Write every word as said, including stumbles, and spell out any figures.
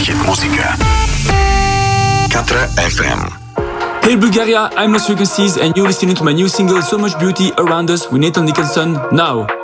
Hit Muzika. quatre F M. Hey Bulgaria, I'm Lost Frequencies and you're listening to my new single So Much Beauty Around Us with Nathan Nicholson now.